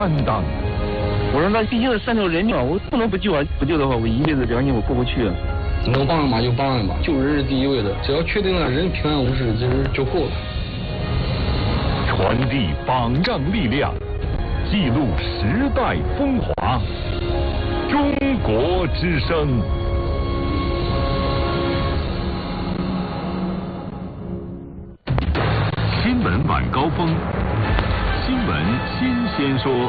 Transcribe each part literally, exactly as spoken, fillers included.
担当。我说那毕竟是三条人命，我不能不救啊！不救的话，我一辈子良心我过不去啊。 能帮嘛就帮吧，救人是第一位的，只要确定了人平安无事，其实就够了。 传递榜样力量，记录时代风华。中国之声。新闻晚高峰，新闻新鲜说。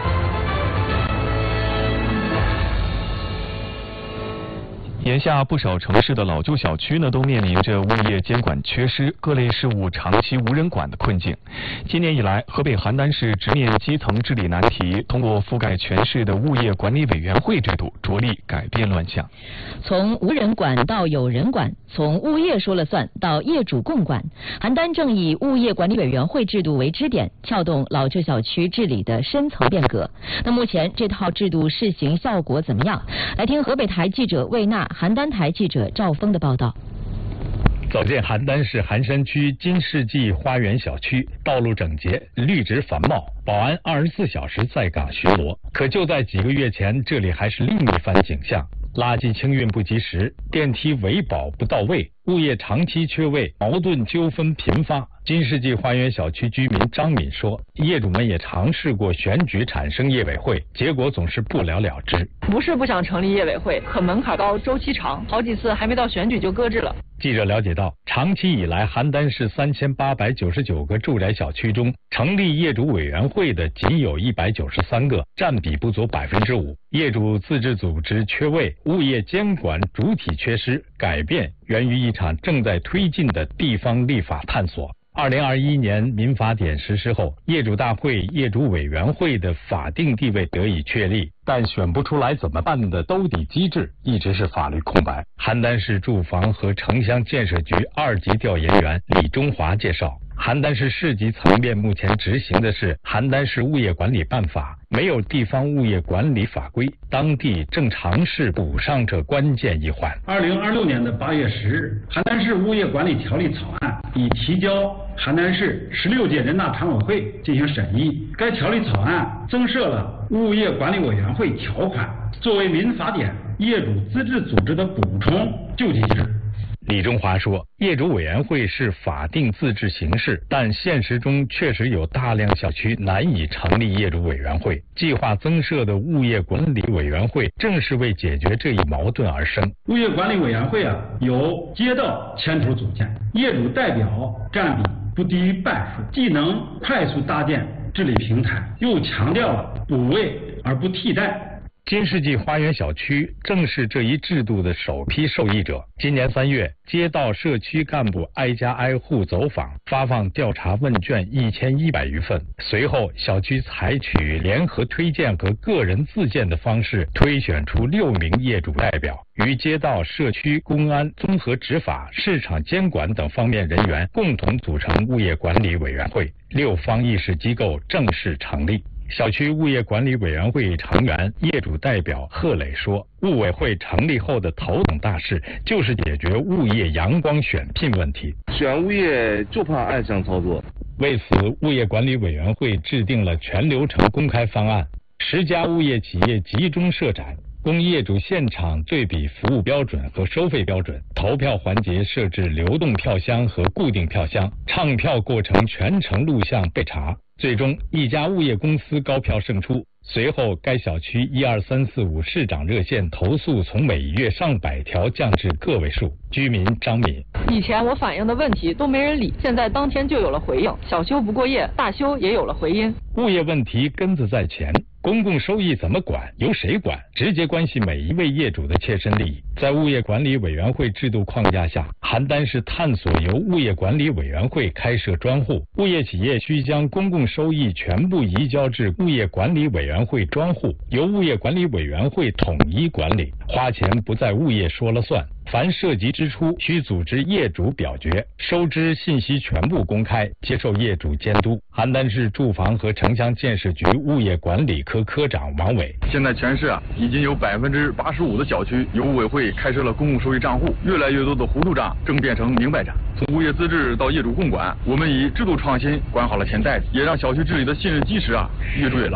眼下，不少城市的老旧小区呢，都面临着物业监管缺失、各类事务长期无人管的困境。今年以来，河北邯郸市直面基层治理难题，通过覆盖全市的物业管理委员会制度，着力改变乱象。 从无人管到有人管，从物业说了算到业主共管，邯郸正以物业管理委员会制度为支点，撬动老旧小区治理的深层变革。那目前这套制度试行效果怎么样？来听河北台记者魏娜、邯郸台记者赵峰的报道。 走进邯郸市邯山区金世纪花园小区，道路整洁，绿植繁茂，保安二十四小时在岗巡逻。可就在几个月前，这里还是另一番景象。垃圾清运不及时，电梯维保不到位，物业长期缺位，矛盾纠纷频发。金世纪花园小区居民张敏说，业主们也尝试过选举产生业委会，结果总是不了了之。 不是不想成立业委会，可门槛高，周期长，好几次还没到选举就搁置了。 记者了解到，长期以来，邯郸市三千八百九十九个住宅小区中，成立业主委员会的仅有一百九十三个，占比不足百分之五。业主自治组织缺位，物业监管主体缺失，改变源于一场正在推进的地方立法探索。二零二一年民法典实施后，业主大会、业主委员会的法定地位得以确立，但选不出来怎么办的兜底机制一直是法律空白。邯郸市住房和城乡建设局二级调研员李中华介绍，邯郸市市级层面目前执行的是邯郸市物业管理办法，没有地方物业管理法规，当地正尝试补上这关键一环。 二零二六年的八月十日，邯郸市物业管理条例草案已提交邯郸市十六届人大常委会进行审议。该条例草案增设了物业管理委员会条款，作为民法典业主自治组织的补充救济机制。 李中华说，业主委员会是法定自治形式，但现实中确实有大量小区难以成立业主委员会。计划增设的物业管理委员会正是为解决这一矛盾而生。 物业管理委员会啊，由街道牵头组建，业主代表占比不低于半数，既能快速搭建治理平台，又强调了补位而不替代。 金世纪花园小区正是这一制度的首批受益者。今年三月，街道社区干部挨家挨户走访，发放调查问卷一千一百余份。随后，小区采取联合推荐和个人自荐的方式，推选出六名业主代表，与街道、社区、公安、综合执法、市场监管等方面人员共同组成物业管理委员会，六方议事机构正式成立。小区物业管理委员会成员、业主代表贺磊说，物委会成立后的头等大事就是解决物业阳光选聘问题。 选物业就怕暗箱操作。 为此，物业管理委员会制定了全流程公开方案，十家物业企业集中设展，供业主现场对比服务标准和收费标准。投票环节设置流动票箱和固定票箱，唱票过程全程录像备查。最终，一家物业公司高票胜出。随后，该小区一二三四五市长热线投诉从每月上百条降至个位数。居民张敏： 以前我反映的问题都没人理，现在当天就有了回应，小修不过夜，大修也有了回音。 物业问题根子在前，公共收益怎么管，由谁管，直接关系每一位业主的切身利益。在物业管理委员会制度框架下，邯郸市探索由物业管理委员会开设专户，物业企业需将公共收益全部移交至物业管理委员会专户，由物业管理委员会统一管理，花钱不在物业说了算。凡涉及支出，需组织业主表决，收支信息全部公开，接受业主监督。邯郸市住房和城乡建设局物业管理科科长王伟： 现在全市啊，已经有百分之八十五的小区由物委会开设了公共收益账户，越来越多的糊涂账正变成明白账。从物业自治到业主共管，我们以制度创新管好了钱袋子，也让小区治理的信任基石啊越筑越牢。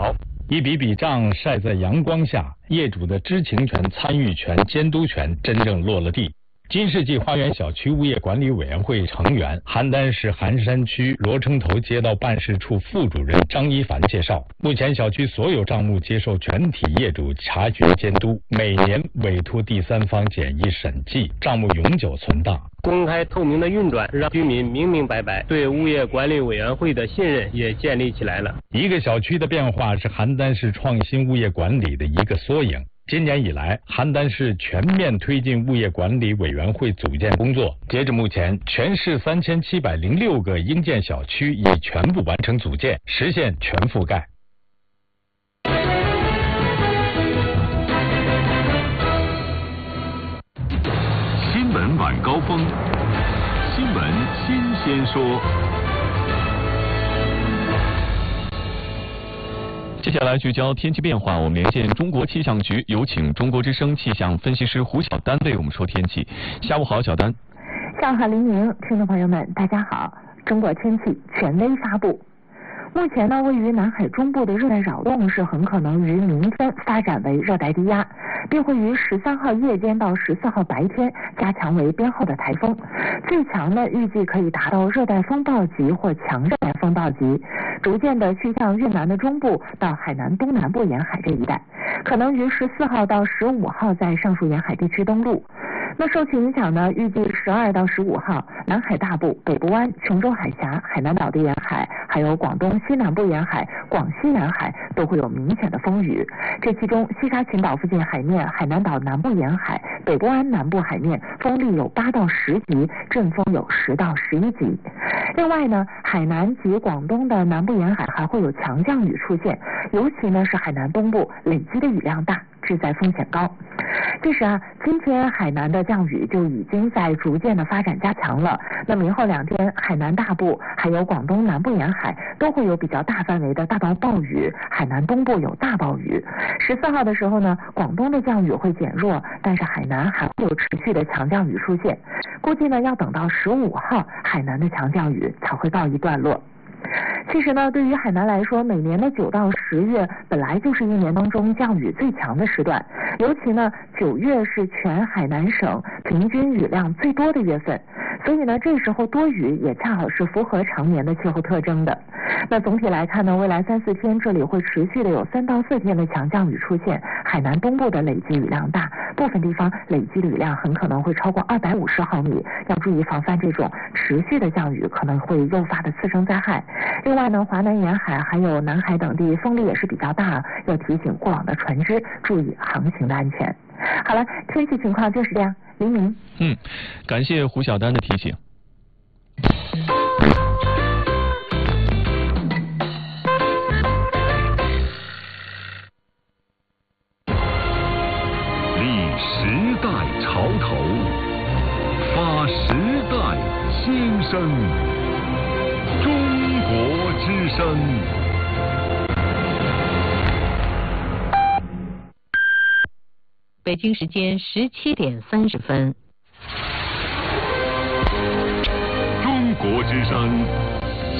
一笔笔账晒在阳光下，业主的知情权、参与权、监督权真正落了地。金世纪花园小区物业管理委员会成员、邯郸市邯山区罗城头街道办事处副主任张一凡介绍，目前小区所有账目接受全体业主查询监督，每年委托第三方简易审计，账目永久存档。 公开透明的运转，让居民明明白白，对物业管理委员会的信任也建立起来了。 一个小区的变化是邯郸市创新物业管理的一个缩影。今年以来，邯郸市全面推进物业管理委员会组建工作。截至目前，全市三千七百零六个应建小区已全部完成组建，实现全覆盖。 新闻晚高峰，新闻新鲜说。 接下来聚焦天气变化，我们连线中国气象局，有请中国之声气象分析师胡晓丹为我们说天气。下午好，晓丹。 上午好，黎明，听众朋友们，大家好。中国天气权威发布。目前呢，位于南海中部的热带扰动是很可能于明天发展为热带低压，并会于十三号夜间到十四号白天加强为编后的台风，最强呢预计可以达到热带风暴级或强热带风暴级，逐渐的去向越南的中部到海南东南部沿海这一带，可能于十四号到十五号在上述沿海地区登陆。那受其影响呢，预计十二到十五号，南海大部、北部湾、琼州海峡、海南岛的沿海，还有广东西南部沿海、广西沿海都会有明显的风雨。这其中，西沙群岛附近海面、海南岛南部沿海、北部湾南部海面风力有八到十级，阵风有十到十一级。另外呢，海南及广东的南部沿海还会有强降雨出现，尤其呢是海南东部累积的雨量大，致灾风险高。其实啊，今天海南的降雨就已经在逐渐的发展加强了。那明后两天，海南大部还有广东南部沿海都会有比较大范围的大到暴雨，海南东部有大暴雨。十四号的时候呢，广东的降雨会减弱，但是海南还会有持续的强降雨出现。估计呢，要等到十五号，海南的强降雨才会告一段落。其实呢，对于海南来说，每年的九到十月本来就是一年当中降雨最强的时段，尤其呢，九月是全海南省平均雨量最多的月份，所以呢，这时候多雨也恰好是符合常年的气候特征的。那总体来看呢，未来三四天这里会持续的有三到四天的强降雨出现，海南东部的累积雨量大，部分地方累积的雨量很可能会超过二百五十毫米，要注意防范这种持续的降雨可能会诱发的次生灾害。另外呢，华南沿海还有南海等地风力也是比较大，要提醒过往的船只注意航行的安全。好了，天气情况就是这样。黎明。 嗯，感谢胡晓丹的提醒。 立时代潮头，发时代新声。中国之声。 北京时间十七点三十分。 中国之声